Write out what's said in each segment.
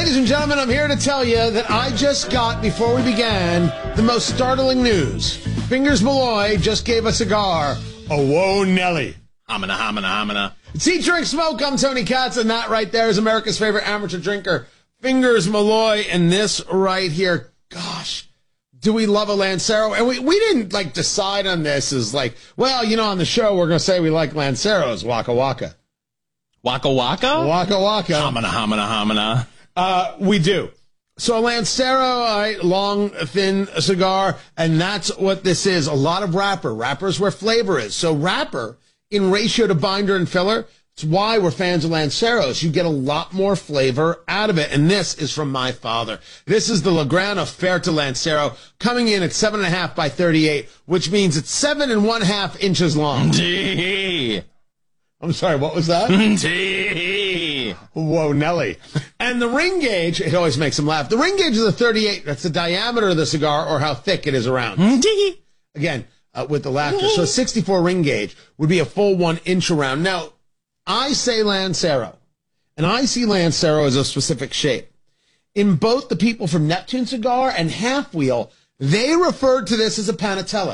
Ladies and gentlemen, I'm here to tell you that I just got, before we began, the most startling news. Fingers Malloy just gave a cigar a whoa Nelly. Homina, homina, homina. It's Eat, Drink, Smoke. I'm Tony Katz, and that right there is America's favorite amateur drinker, Fingers Malloy. And this right here, gosh, do we love a Lancero? And we didn't, decide on this as on the show, we're going to say we like Lanceros, Waka Waka. Waka Waka? Waka Waka. Homina, homina, homina. We do. So a Lancero, long, thin cigar, and that's what this is. A lot of wrapper. Wrapper's where flavor is. So wrapper, in ratio to binder and filler, it's why we're fans of Lanceros. You get a lot more flavor out of it, and this is from my father. This is the Legrand Oferta Lancero, coming in at 7.5 by 38, which means it's 7 1/2 inches long. Gee. I'm sorry, what was that? Gee. Whoa, Nelly. And the ring gauge, it always makes him laugh. The ring gauge is a 38. That's the diameter of the cigar or how thick it is around. Gee. Again, with the laughter. So 64 ring gauge would be a full 1 inch around. Now, I say Lancero, and I see Lancero as a specific shape. In both the people from Neptune Cigar and Half Wheel, they referred to this as a Panatella.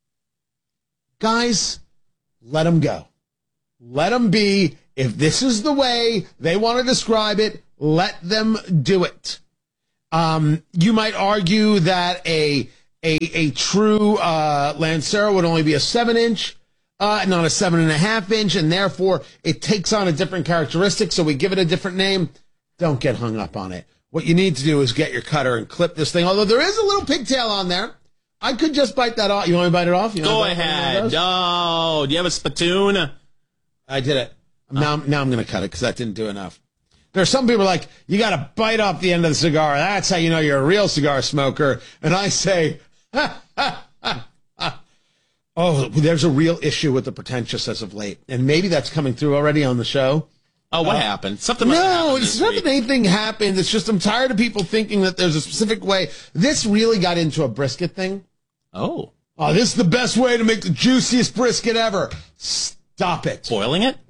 Guys, let them go. Let them be. If this is the way they want to describe it, let them do it. You might argue that a true Lancero would only be a 7-inch, not a 7.5 inch, and therefore it takes on a different characteristic, so we give it a different name. Don't get hung up on it. What you need to do is get your cutter and clip this thing, although there is a little pigtail on there. I could just bite that off. You want me to bite it off? Go ahead. No. Do you have a spittoon? I did it. Now I'm going to cut it because that didn't do enough. There are some people like, you got to bite off the end of the cigar. That's how you know you're a real cigar smoker. And I say, oh, there's a real issue with the pretentious as of late. And maybe that's coming through already on the show. Oh, what happened? Something. No, it's not that anything happened. It's just I'm tired of people thinking that there's a specific way. This really got into a brisket thing. Oh, this is the best way to make the juiciest brisket ever. Stop it. Boiling it?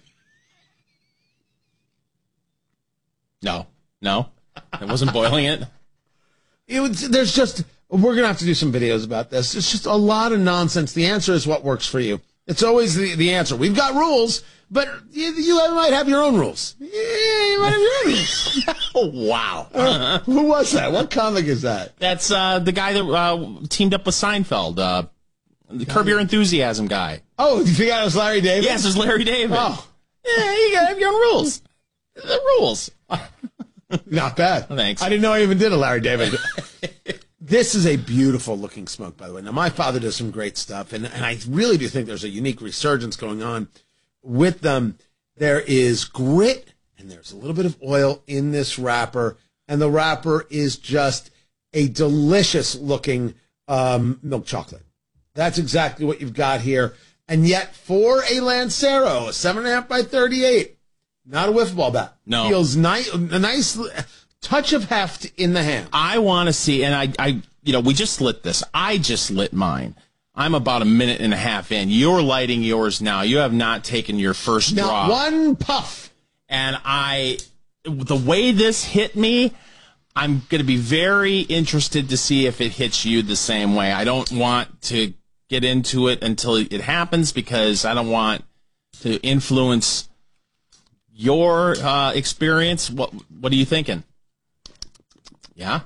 No. It wasn't boiling it. We're going to have to do some videos about this. It's just a lot of nonsense. The answer is what works for you. It's always the answer. We've got rules, but you might have your own rules. Yeah, you might have your own rules. Oh, wow. Who was that? What comic is that? That's the guy that teamed up with Seinfeld, the Curb Your Enthusiasm guy. Oh, you think it was Larry David? Yes, it's Larry David. Oh. Yeah, you got to have your own rules. The rules. Not bad. Thanks. I didn't know I even did a Larry David. This is a beautiful looking smoke, by the way. Now, my father does some great stuff, and I really do think there's a unique resurgence going on with them. There is grit, and there's a little bit of oil in this wrapper, and the wrapper is just a delicious looking milk chocolate. That's exactly what you've got here. And yet, for a Lancero, a 7.5 by 38, not a wiffle ball bat. No. Feels nice, a nice touch of heft in the hand. I want to see, and I we just lit this. I just lit mine. I'm about a minute and a half in. You're lighting yours now. You have not taken your first draw. Not one puff. And the way this hit me, I'm going to be very interested to see if it hits you the same way. I don't want to get into it until it happens because I don't want to influence your experience. What are you thinking? Yeah?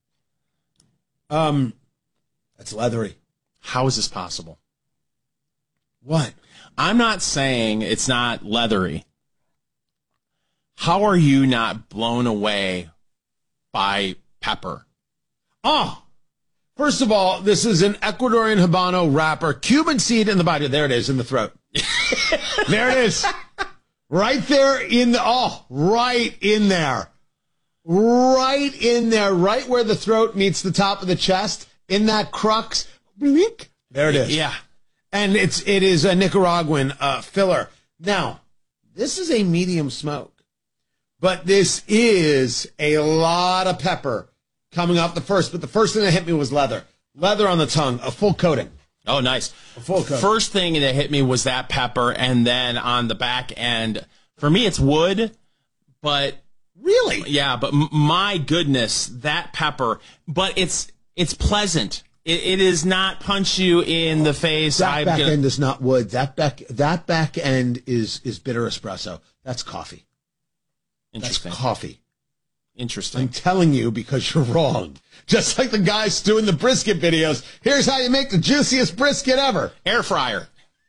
That's leathery. How is this possible? What? I'm not saying it's not leathery. How are you not blown away by pepper? Oh, first of all, this is an Ecuadorian Habano wrapper, Cuban seed in the body. There it is in the throat. There it is. Right there right in there. Right in there, right where the throat meets the top of the chest, in that crux. There it is. Yeah. And it is a Nicaraguan filler. Now, this is a medium smoke, but this is a lot of pepper coming off the first. But the first thing that hit me was leather. Leather on the tongue, a full coating. Oh, nice. A full coating. First thing that hit me was that pepper, and then on the back end, for me it's wood, but Really? Yeah, but my goodness, that pepper. But it's pleasant. It is not punch you in the face. That back end is not wood. That back end is bitter espresso. That's coffee. Interesting. That's coffee. Interesting. I'm telling you because you're wrong. Just like the guys doing the brisket videos. Here's how you make the juiciest brisket ever. Air fryer.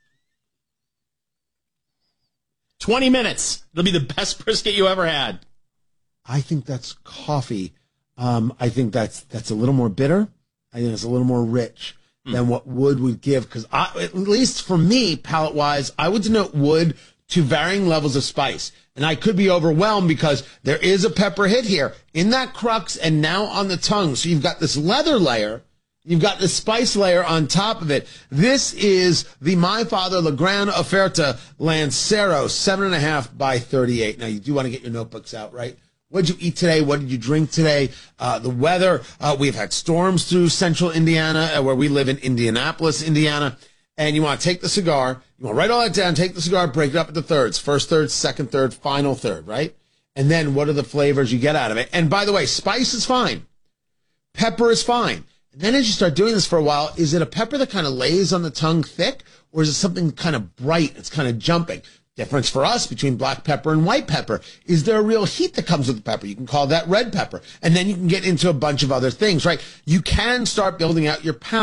20 minutes. It'll be the best brisket you ever had. I think that's coffee. I think that's a little more bitter. I think it's a little more rich than what wood would give. Because at least for me, palate-wise, I would denote wood to varying levels of spice. And I could be overwhelmed because there is a pepper hit here in that crux and now on the tongue. So you've got this leather layer. You've got the spice layer on top of it. This is the My Father La Gran Oferta Lancero 7.5 by 38. Now, you do want to get your notebooks out, right? What did you eat today? What did you drink today? The weather. We've had storms through central Indiana, where we live in Indianapolis, Indiana. And you want to take the cigar. You want to write all that down, take the cigar, break it up into thirds. First third, second third, final third, right? And then what are the flavors you get out of it? And by the way, spice is fine. Pepper is fine. And then as you start doing this for a while, is it a pepper that kind of lays on the tongue thick? Or is it something kind of bright? It's kind of jumping. Difference for us between black pepper and white pepper. Is there a real heat that comes with the pepper? You can call that red pepper. And then you can get into a bunch of other things, right? You can start building out your palate.